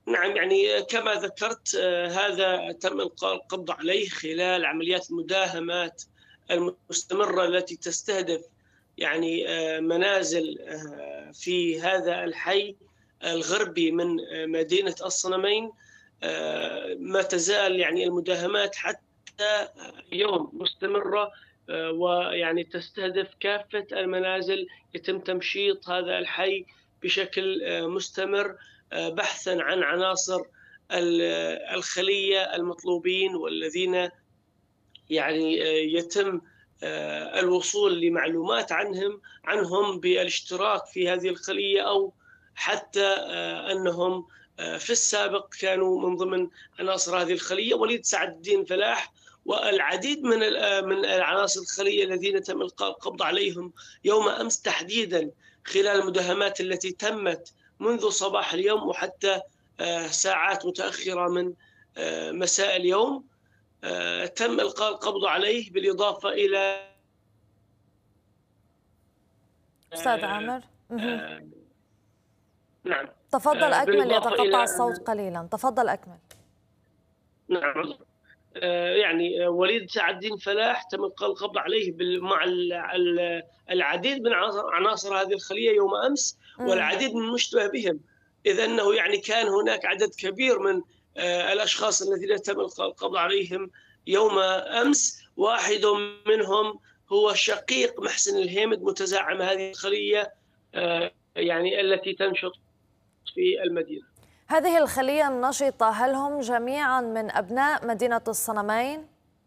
نعم، يعني كما ذكرت هذا تم إلقاء القبض عليه خلال عمليات المداهمات المستمرة التي تستهدف يعني منازل في هذا الحي الغربي من مدينة الصنمين. ما تزال يعني المداهمات حتى اليوم مستمرة، ويعني تستهدف كافة المنازل. يتم تمشيط هذا الحي بشكل مستمر بحثا عن عناصر الخلية المطلوبين، والذين يعني يتم الوصول لمعلومات عنهم بالاشتراك في هذه الخلية، أو حتى أنهم في السابق كانوا من ضمن عناصر هذه الخلية. وليد سعد الدين فلاح والعديد من العناصر الخلية الذين تم إلقاء القبض عليهم يوم أمس تحديدا، خلال المداهمات التي تمت منذ صباح اليوم وحتى ساعات متأخرة من مساء اليوم. تم إلقاء القبض عليه، بالإضافة إلى أستاذ عامر. آه، نعم، تفضل أكمل، بالإضافة يتقطع إلى الصوت قليلا، تفضل أكمل. نعم، يعني وليد سعد الدين فلاح تم إلقاء القبض عليه مع العديد من عناصر هذه الخلية يوم أمس، والعديد من المشتبه بهم، إذ أنه يعني كان هناك عدد كبير من الأشخاص الذين تم إلقاء القبض عليهم يوم أمس. واحد منهم هو شقيق محسن الهيمد، متزعم هذه الخلية يعني التي تنشط في المدينة. هذه الخلية النشطة هل هم جميعا من أبناء مدينة الصنمين؟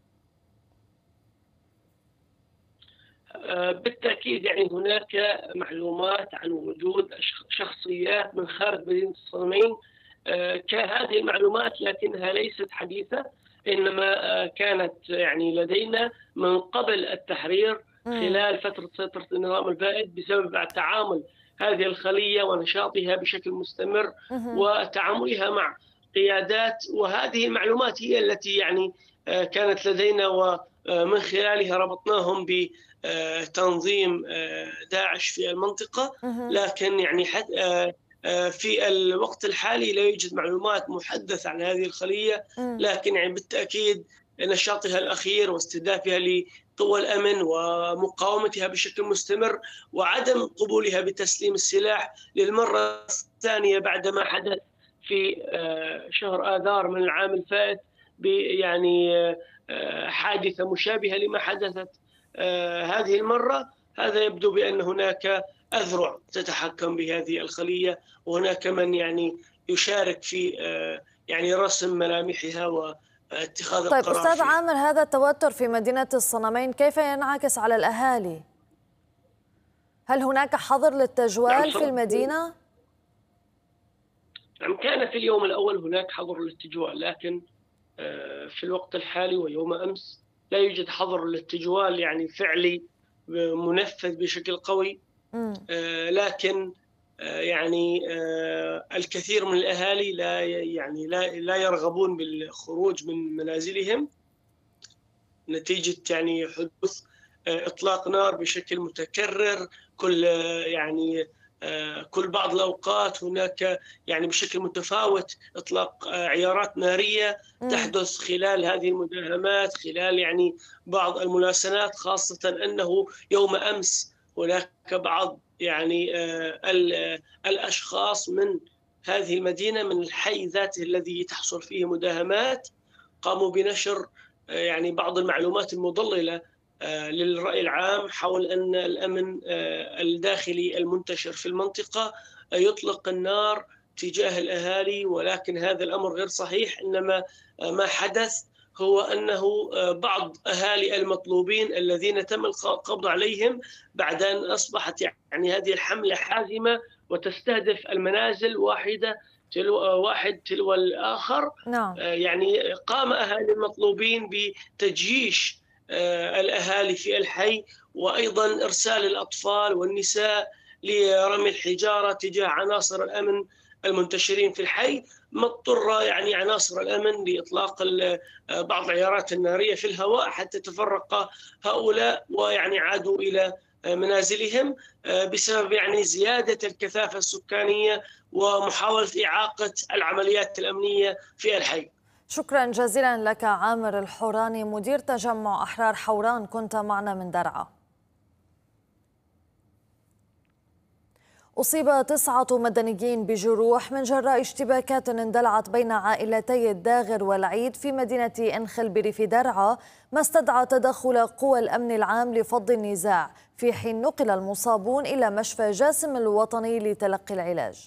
بالتأكيد، يعني هناك معلومات عن وجود شخصيات من خارج مدينة الصنمين. كهذه المعلومات لكنها ليست حديثة، إنما كانت يعني لدينا من قبل التحرير خلال فترة سيطرة النظام البائد، بسبب تعامل هذه الخلية ونشاطها بشكل مستمر وتعاملها مع قيادات. وهذه المعلومات هي التي يعني كانت لدينا، ومن خلالها ربطناهم بتنظيم داعش في المنطقة. لكن يعني في الوقت الحالي لا يوجد معلومات محدثة عن هذه الخلية، لكن يعني بالتأكيد نشاطها الأخير واستهدافها لقوى الأمن ومقاومتها بشكل مستمر، وعدم قبولها بتسليم السلاح للمرة الثانية بعدما حدث في شهر آذار من العام الفائت، يعني حادثة مشابهة لما حدثت هذه المرة. هذا يبدو بأن هناك أذرع تتحكم بهذه الخلية، وهناك من يعني يشارك في يعني رسم ملامحها واتخاذ طيب القرار أستاذ فيها. عامر، هذا التوتر في مدينة الصنمين كيف ينعكس على الأهالي؟ هل هناك حظر للتجوال في المدينة؟ نعم، كان في اليوم الأول هناك حظر للتجوال، لكن في الوقت الحالي ويوم أمس لا يوجد حظر للتجوال يعني فعلي منفذ بشكل قوي. لكن يعني الكثير من الأهالي لا يرغبون بالخروج من منازلهم نتيجة يعني حدوث إطلاق نار بشكل متكرر. كل بعض الأوقات هناك يعني بشكل متفاوت إطلاق عيارات نارية تحدث خلال هذه المداهمات، خلال يعني بعض الملاسنات، خاصة أنه يوم أمس هناك بعض يعني الأشخاص من هذه المدينة، من الحي ذاته الذي تحصل فيه مداهمات، قاموا بنشر يعني بعض المعلومات المضللة للرأي العام حول أن الأمن الداخلي المنتشر في المنطقة يطلق النار تجاه الأهالي، ولكن هذا الأمر غير صحيح. إنما ما حدث هو أنه بعض أهالي المطلوبين الذين تم القبض عليهم بعد أن أصبحت يعني هذه الحملة حازمة وتستهدف المنازل واحد تلو الآخر. نعم. يعني قام أهالي المطلوبين بتجييش الأهالي في الحي، وأيضا إرسال الأطفال والنساء لرمي الحجارة تجاه عناصر الأمن المنتشرين في الحي. ما اضطر يعني عناصر الأمن لإطلاق بعض العيارات النارية في الهواء حتى تفرق هؤلاء ويعني عادوا إلى منازلهم بسبب يعني زيادة الكثافة السكانية ومحاولة إعاقة العمليات الأمنية في الحي. شكرا جزيلا لك عامر الحوراني مدير تجمع أحرار حوران، كنت معنا من درعا. أصيب 9 مدنيين بجروح من جراء اشتباكات اندلعت بين عائلتي الداغر والعيد في مدينة أنخل بريف درعا، ما استدعى تدخل قوى الأمن العام لفض النزاع، في حين نقل المصابون إلى مشفى جاسم الوطني لتلقي العلاج.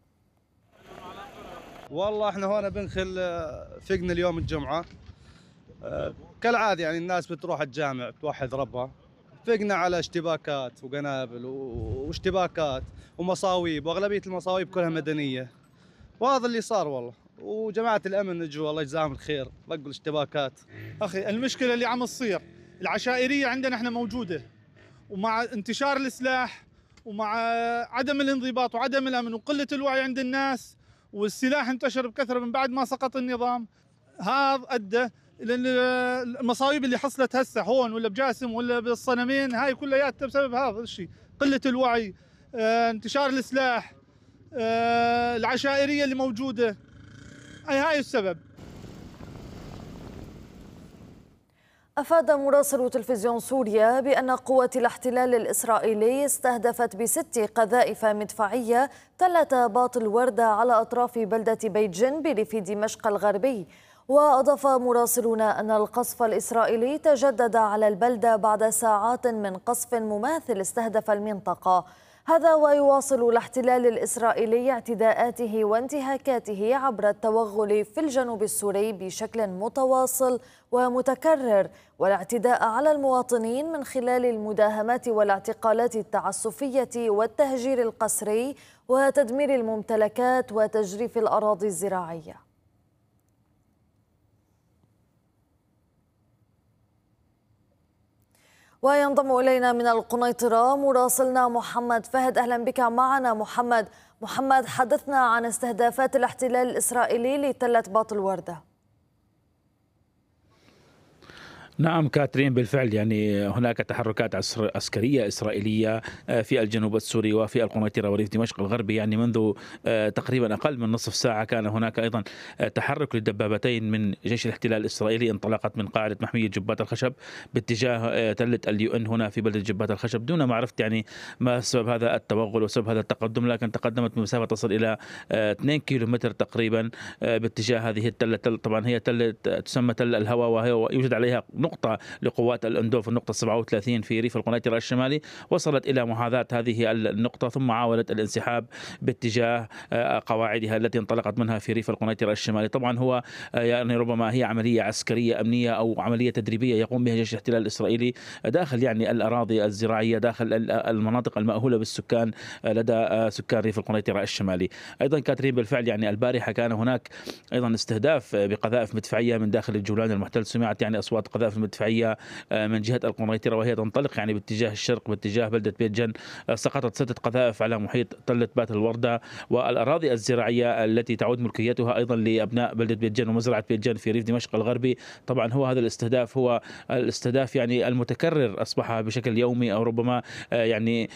والله احنا هنا بنخل فقنا اليوم الجمعة كالعادة، يعني الناس بتروح الجامع بتوحد ربها، فقنا على اشتباكات وقنابل واشتباكات ومصاويب، واغلبية المصاويب كلها مدنية، وهذا اللي صار والله. وجماعة الأمن اجوا الله يجزاهم الخير رقوا الاشتباكات. أخي المشكلة اللي عم تصير العشائرية عندنا احنا موجودة، ومع انتشار السلاح ومع عدم الانضباط وعدم الأمن وقلة الوعي عند الناس، والسلاح انتشر بكثرة من بعد ما سقط النظام، هذا أدى إلى المصايب اللي حصلت هسه هون ولا بجاسم ولا بالصنمين، هاي كلها بسبب هذا الشيء، قلة الوعي، انتشار السلاح، العشائرية اللي موجودة، هاي السبب. أفاد مراسل تلفزيون سوريا بأن قوات الاحتلال الإسرائيلي استهدفت ب6 قذائف مدفعية تلة باطل وردة على أطراف بلدة بيت جن بريف دمشق الغربي. وأضاف مراسلون أن القصف الإسرائيلي تجدد على البلدة بعد ساعات من قصف مماثل استهدف المنطقة. هذا ويواصل الاحتلال الإسرائيلي اعتداءاته وانتهاكاته عبر التوغل في الجنوب السوري بشكل متواصل ومتكرر، والاعتداء على المواطنين من خلال المداهمات والاعتقالات التعسفية والتهجير القسري وتدمير الممتلكات وتجريف الأراضي الزراعية. وينضم إلينا من القنيطرة مراسلنا محمد فهد. أهلا بك معنا محمد، حدثنا عن استهدافات الاحتلال الإسرائيلي لتلة باطل وردة. نعم كاترين، بالفعل يعني هناك تحركات عسكرية إسرائيلية في الجنوب السوري وفي القنيطرة وريف دمشق الغربي. يعني منذ تقريبا أقل من نصف ساعة كان هناك أيضا تحرك لدبابتين من جيش الاحتلال الإسرائيلي انطلقت من قاعدة محمية جبات الخشب باتجاه تلة اليو ان هنا في بلدة جبات الخشب، دون معرفة يعني ما سبب هذا التوغل وسبب هذا التقدم، لكن تقدمت بمسافة تصل إلى 2 كيلومتر تقريبا باتجاه هذه التلة. طبعا هي تلة تسمى تل الهوى، وهي يوجد عليها نقطة لقوات الأندوف، النقطة 37 في ريف القنيطرة الشمالي، وصلت إلى محاذاة هذه النقطة ثم عاولت الانسحاب باتجاه قواعدها التي انطلقت منها في ريف القنيطرة الشمالي. طبعا هو يعني ربما هي عملية عسكرية أمنية أو عملية تدريبية يقوم بها جيش الاحتلال الإسرائيلي داخل يعني الأراضي الزراعية، داخل المناطق المأهولة بالسكان لدى سكان ريف القنيطرة الشمالي. أيضا كاترين بالفعل يعني البارحة كان هناك أيضا استهداف بقذائف مدفعية من داخل الجولان المحتل، سمعت يعني أصوات قذائف المدفعية من جهة القنيطرة وهي تنطلق يعني باتجاه الشرق باتجاه بلدة بيت جن. سقطت 6 قذائف على محيط تلة بات الوردة والأراضي الزراعية التي تعود ملكيتها أيضا لأبناء بلدة بيت جن ومزرعة بيت جن في ريف دمشق الغربي. طبعا هو هذا الاستهداف هو الاستهداف يعني المتكرر، أصبح بشكل يومي أو ربما يعني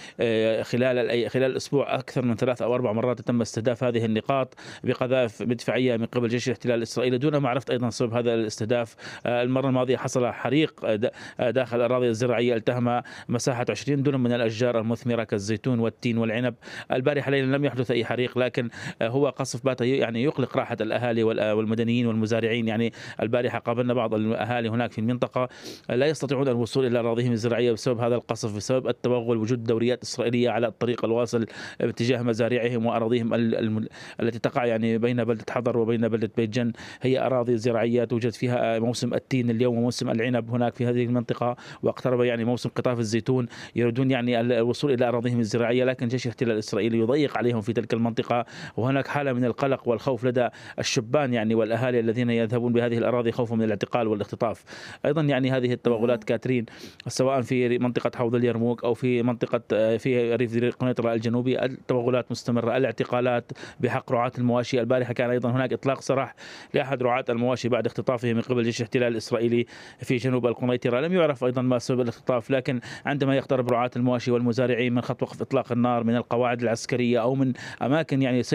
خلال الأسبوع أكثر من 3 أو 4 مرات تم استهداف هذه النقاط بقذائف مدفعية من قبل جيش الاحتلال الإسرائيلي دون معرفة أيضا سبب هذا الاستهداف. المرة الماضية حصل حريق داخل الأراضي الزراعية التهم مساحة 20 دونم من الأشجار المثمرة كالزيتون والتين والعنب. البارحة ليلا لم يحدث أي حريق، لكن هو قصف بات يعني يقلق راحة الأهالي والمدنيين والمزارعين. يعني البارحة قابلنا بعض الأهالي هناك في المنطقة لا يستطيعون الوصول إلى أراضيهم الزراعية بسبب هذا القصف، بسبب التوغل، وجود دوريات إسرائيلية على الطريق الواصل باتجاه مزارعهم وأراضيهم التي تقع يعني بين بلدة حضر وبين بلدة بيت جن. هي أراضي زراعية توجد فيها موسم التين اليوم وموسم العنب هناك في هذه المنطقة، واقترب يعني موسم قطاف الزيتون، يريدون يعني الوصول إلى أراضيهم الزراعية، لكن جيش الاحتلال الإسرائيلي يضيق عليهم في تلك المنطقة، وهناك حالة من القلق والخوف لدى الشبان يعني والأهالي الذين يذهبون بهذه الأراضي خوفا من الاعتقال والاختطاف. أيضا يعني هذه التوغلات كاترين سواء في منطقة حوض اليرموك أو في منطقة في ريف القنيطرة الجنوبي التوغلات مستمرة، الاعتقالات بحق رعاة المواشي. البارحة كان أيضا هناك إطلاق سراح لأحد رعاة المواشي بعد اختطافه من قبل جيش الاحتلال الإسرائيلي في جنوب القنيطرة. لم يعرف أيضا ما سبب الاختطاف، لكن عندما يقترب رعاة المواشي والمزارعين من خط وقف إطلاق النار من القواعد العسكرية أو من أماكن يعني